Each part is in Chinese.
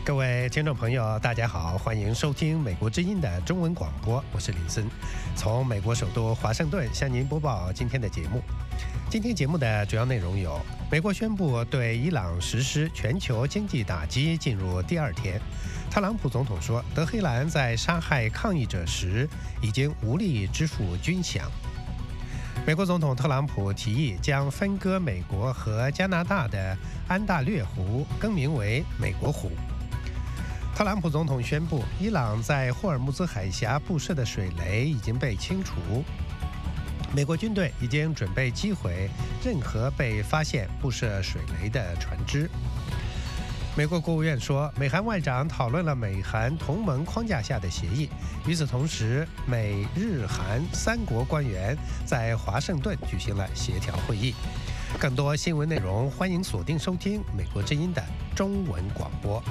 各位听众朋友，大家好，欢迎收听美国之音的中文广播，我是林森，从美国首都华盛顿向您播报今天的节目。今天节目的主要内容有：美国宣布对伊朗实施全球经济打击进入第二天；特朗普总统说，德黑兰在杀害抗议者时已经无力支付军饷；美国总统特朗普提议将分割美国和加拿大的安大略湖更名为美国湖；特朗普总统宣布，伊朗在霍尔木兹海峡布设的水雷已经被清除；美国军队已经准备击毁任何被发现布设水雷的船只。美国国务院说，美韩外长讨论了美韩同盟框架下的协议。与此同时，美日韩三国官员在华盛顿举行了协调会议。更多新闻内容，欢迎锁定收听美国之音的中文广播。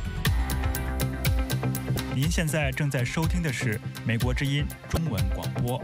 您现在正在收听的是美国之音中文广播。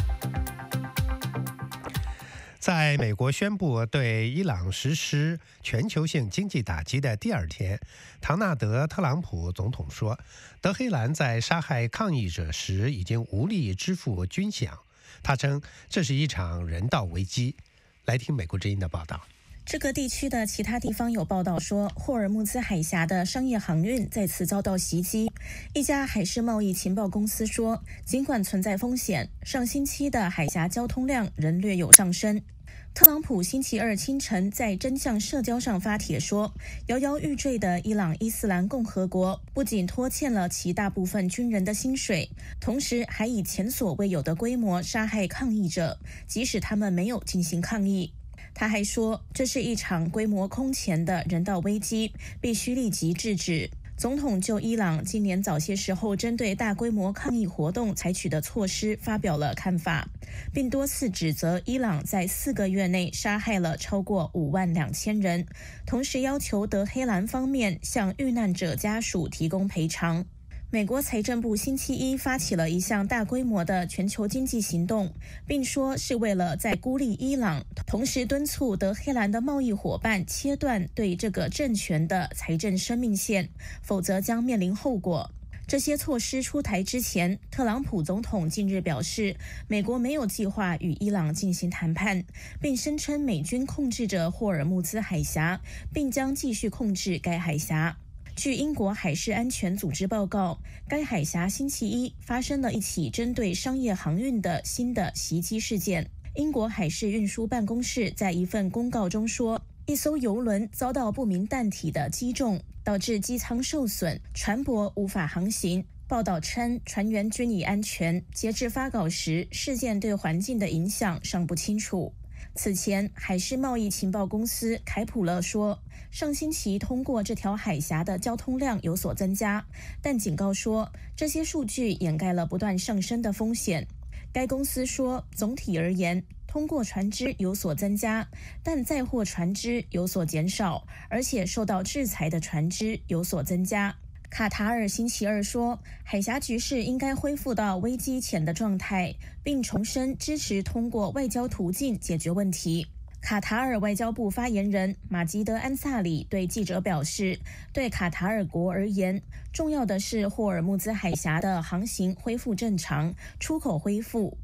在美国宣布对伊朗实施全球性经济打击的第二天，唐纳德·特朗普总统说，德黑兰在杀害抗议者时已经无力支付军饷。他称这是一场人道危机。来听美国之音的报道。 这个地区的其他地方有报道说，霍尔木兹海峡的商业航运再次遭到袭击。一家海事贸易情报公司说，尽管存在风险，上星期的海峡交通量仍略有上升。特朗普星期二清晨在真相社交上发帖说，摇摇欲坠的伊朗伊斯兰共和国不仅拖欠了其大部分军人的薪水，同时还以前所未有的规模杀害抗议者，即使他们没有进行抗议。他还说，这是一场规模空前的人道危机，必须立即制止。总统就伊朗今年早些时候针对大规模抗议活动采取的措施发表了看法，并多次指责伊朗在4个月内杀害了超过52000人，同时要求德黑兰方面向遇难者家属提供赔偿。美国财政部星期一发起了一项大规模的全球经济行动，并说是为了在孤立伊朗，同时敦促德黑兰的贸易伙伴切断对这个政权的财政生命线，否则将面临后果。这些措施出台之前，特朗普总统近日表示，美国没有计划与伊朗进行谈判，并声称美军控制着霍尔木兹海峡，并将继续控制该海峡。据英国海事安全组织报告，该海峡星期一发生了一起针对商业航运的新的袭击事件。英国海事运输办公室在一份公告中说，一艘邮轮遭到不明弹体的击中，导致机舱受损，船舶无法航行。报道称，船员均已安全。截至发稿时，事件对环境的影响尚不清楚。此前，海事贸易情报公司凯普勒说，上星期通过这条海峡的交通量有所增加，但警告说，这些数据掩盖了不断上升的风险。该公司说，总体而言，通过船只有所增加，但载货船只有所减少，而且受到制裁的船只有所增加。卡塔尔星期二说，海峡局势应该恢复到危机前的状态，并重申支持通过外交途径解决问题。卡塔尔外交部发言人马吉德·安萨里对记者表示，对卡塔尔国而言，重要的是霍尔木兹海峡的航行恢复正常，出口恢复，